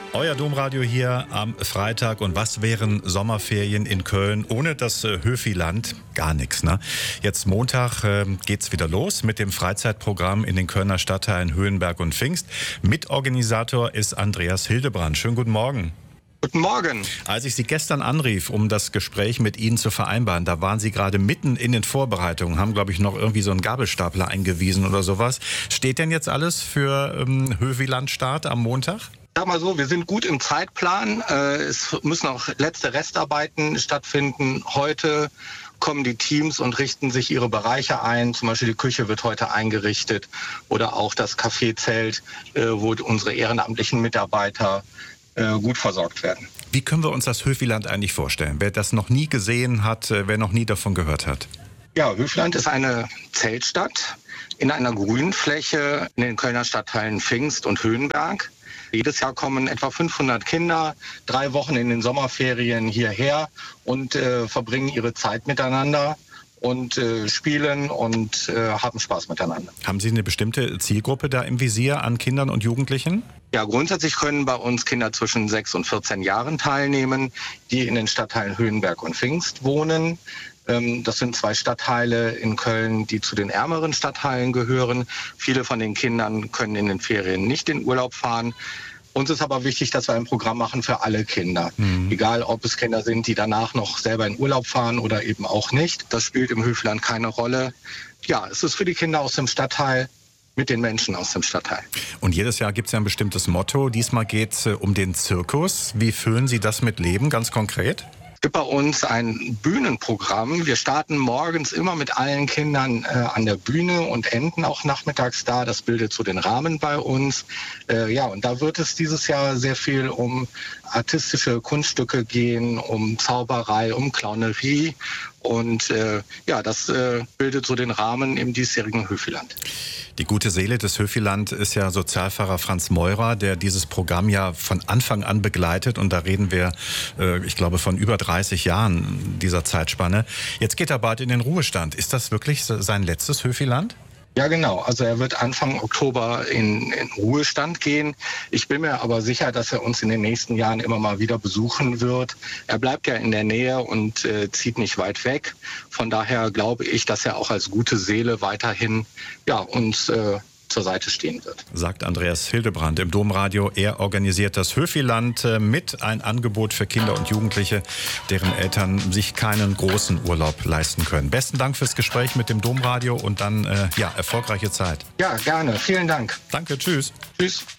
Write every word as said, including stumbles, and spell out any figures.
Euer Domradio hier am Freitag. Und was wären Sommerferien in Köln ohne das äh, Höfiland? Gar nichts, ne? Jetzt Montag äh, geht's wieder los mit dem Freizeitprogramm in den Kölner Stadtteilen Höhenberg und Pfingst. Mitorganisator ist Andreas Hildebrand. Schönen guten Morgen. Guten Morgen. Als ich Sie gestern anrief, um das Gespräch mit Ihnen zu vereinbaren, da waren Sie gerade mitten in den Vorbereitungen, haben, glaube ich, noch irgendwie so einen Gabelstapler eingewiesen oder sowas. Steht denn jetzt alles für ähm, Höfiland-Start am Montag? Sag mal so, wir sind gut im Zeitplan. Äh, es müssen auch letzte Restarbeiten stattfinden. Heute kommen die Teams und richten sich ihre Bereiche ein. Zum Beispiel die Küche wird heute eingerichtet oder auch das Kaffeezelt, äh, wo unsere ehrenamtlichen Mitarbeiter äh, gut versorgt werden. Wie können wir uns das Höfiland eigentlich vorstellen? Wer das noch nie gesehen hat, wer noch nie davon gehört hat? Ja, Höfiland ist eine Zeltstadt in einer Grünfläche in den Kölner Stadtteilen Pfingst und Höhenberg. Jedes Jahr kommen etwa fünfhundert Kinder drei Wochen in den Sommerferien hierher und äh, verbringen ihre Zeit miteinander und äh, spielen und äh, haben Spaß miteinander. Haben Sie eine bestimmte Zielgruppe da im Visier an Kindern und Jugendlichen? Ja, grundsätzlich können bei uns Kinder zwischen sechs und vierzehn Jahren teilnehmen, die in den Stadtteilen Höhenberg und Pfingst wohnen. Das sind zwei Stadtteile in Köln, die zu den ärmeren Stadtteilen gehören. Viele von den Kindern können in den Ferien nicht in Urlaub fahren. Uns ist aber wichtig, dass wir ein Programm machen für alle Kinder. Mhm. Egal, ob es Kinder sind, die danach noch selber in Urlaub fahren oder eben auch nicht. Das spielt im Höfiland keine Rolle. Ja, es ist für die Kinder aus dem Stadtteil mit den Menschen aus dem Stadtteil. Und jedes Jahr gibt es ja ein bestimmtes Motto. Diesmal geht es um den Zirkus. Wie füllen Sie das mit Leben, ganz konkret? Es gibt bei uns ein Bühnenprogramm. Wir starten morgens immer mit allen Kindern äh, an der Bühne und enden auch nachmittags da. Das bildet so den Rahmen bei uns. Äh, ja, und da wird es dieses Jahr sehr viel um artistische Kunststücke gehen, um Zauberei, um Clownerie. Und äh, ja, das äh, bildet so den Rahmen im diesjährigen Höfiland. Die gute Seele des Höfiland ist ja Sozialpfarrer Franz Meurer, der dieses Programm ja von Anfang an begleitet. Und da reden wir, äh, ich glaube, von über dreißig Jahren dieser Zeitspanne. Jetzt geht er bald in den Ruhestand. Ist das wirklich sein letztes Höfiland? Ja, genau. Also er wird Anfang Oktober in, in Ruhestand gehen. Ich bin mir aber sicher, dass er uns in den nächsten Jahren immer mal wieder besuchen wird. Er bleibt ja in der Nähe und äh, zieht nicht weit weg. Von daher glaube ich, dass er auch als gute Seele weiterhin ja, uns äh, zur Seite stehen wird. Sagt Andreas Hildebrand im Domradio. Er organisiert das Höfiland mit, ein Angebot für Kinder und Jugendliche, deren Eltern sich keinen großen Urlaub leisten können. Besten Dank fürs Gespräch mit dem Domradio und dann äh, ja, erfolgreiche Zeit. Ja, gerne. Vielen Dank. Danke, tschüss. Tschüss.